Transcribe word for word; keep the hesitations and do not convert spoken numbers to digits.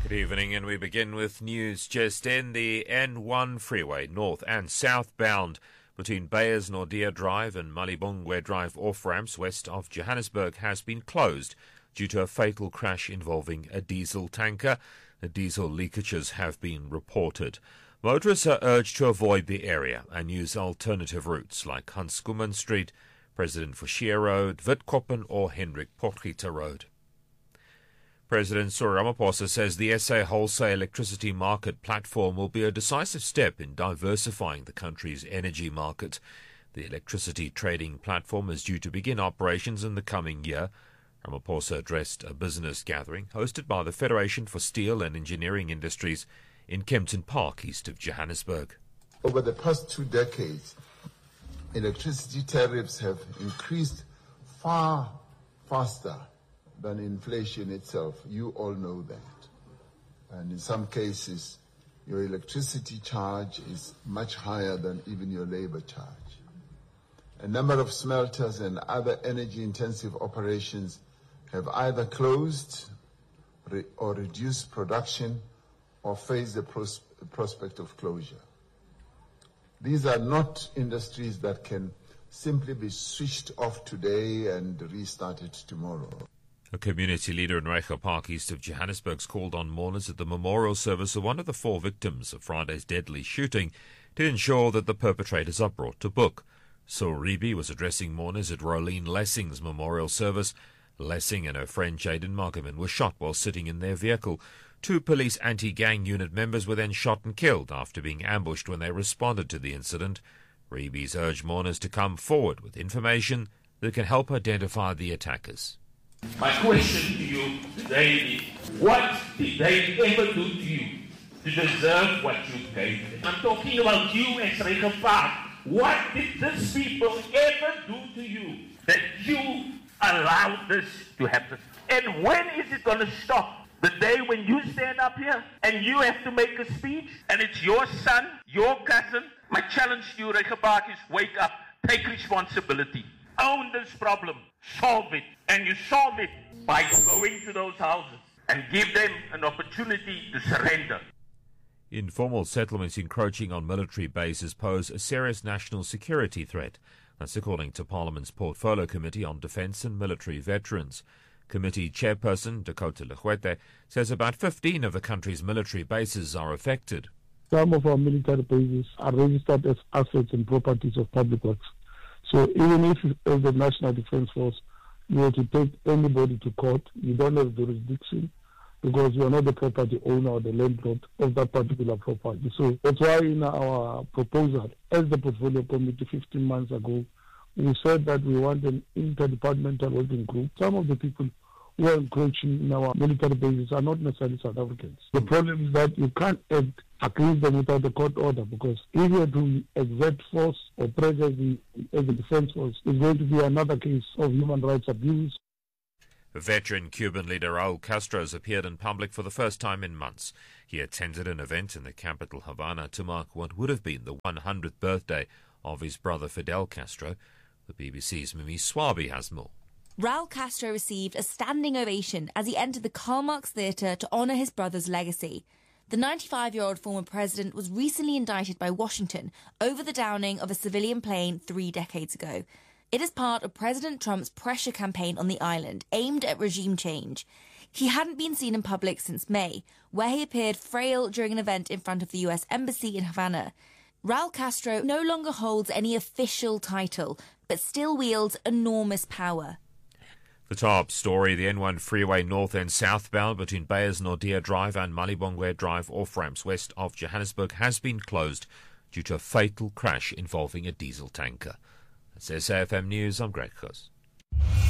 Good evening, and we begin with news just in. The N one freeway, north and southbound, between Beyers Naudé Drive and Malibongwe Drive off-ramps west of Johannesburg has been closed due to a fatal crash involving a diesel tanker. The diesel leakages have been reported. Motorists are urged to avoid the area and use alternative routes like Hans Koeman Street, President Forshia Road, Witkoppen or Hendrik Potgieter Road. President Cyril Ramaphosa says the S A wholesale electricity market platform will be a decisive step in diversifying the country's energy market. The electricity trading platform is due to begin operations in the coming year. Ramaphosa addressed a business gathering hosted by the Federation for Steel and Engineering Industries in Kempton Park, east of Johannesburg. Over the past two decades, electricity tariffs have increased far faster than inflation itself. You all know that. And in some cases, your electricity charge is much higher than even your labor charge. A number of smelters and other energy-intensive operations have either closed re- or reduced production or face the pros- prospect of closure. These are not industries that can simply be switched off today and restarted tomorrow. A community leader in Reiger Park, east of Johannesburg, called on mourners at the memorial service of one of the four victims of Friday's deadly shooting to ensure that the perpetrators are brought to book. Saul Ribi was addressing mourners at Rolene Lessing's memorial service. Lessing and her friend Jaden Margaman were shot while sitting in their vehicle. Two police anti-gang unit members were then shot and killed after being ambushed when they responded to the incident. Ribi's urged mourners to come forward with information that can help identify the attackers. My question to you today is, what did they ever do to you to deserve what you gave them? I'm talking about you as Reiger Park. What did these people ever do to you that you allowed this to happen? And when is it going to stop? The day when you stand up here and you have to make a speech and it's your son, your cousin? My challenge to you, Reiger Park, is wake up, take responsibility, own this problem, solve it. And you solve it by going to those houses and give them an opportunity to surrender. Informal settlements encroaching on military bases pose a serious national security threat. That's according to Parliament's Portfolio Committee on Defence and Military Veterans. Committee chairperson Dakota Lehuete says about fifteen of the country's military bases are affected. Some of our military bases are registered as assets and properties of public works. So even if, if the National Defence Force you were to take anybody to court, you don't have jurisdiction because you are not the property owner or the landlord of that particular property. So that's why in our proposal, as the Portfolio Committee fifteen months ago, we said that we want an interdepartmental working group. Some of the people who are encroaching in our military bases are not necessarily South Africans. The problem is that you can't act against them without a court order, because if you are to exert force or pressure the, as a defense force, it's going to be another case of human rights abuse. Veteran Cuban leader Raul Castro has appeared in public for the first time in months. He attended an event in the capital Havana to mark what would have been the one hundredth birthday of his brother Fidel Castro. The B B C's Mimi Swabi has more. Raul Castro received a standing ovation as he entered the Karl Marx Theatre to honour his brother's legacy. The ninety-five-year-old former president was recently indicted by Washington over the downing of a civilian plane three decades ago. It is part of President Trump's pressure campaign on the island, aimed at regime change. He hadn't been seen in public since May, where he appeared frail during an event in front of the U S Embassy in Havana. Raul Castro no longer holds any official title, but still wields enormous power. The top story, the N one freeway north and southbound between Beyers Naudé Drive and Malibongwe Drive off-ramps west of Johannesburg has been closed due to a fatal crash involving a diesel tanker. That's S A F M News, I'm Greg Kuss.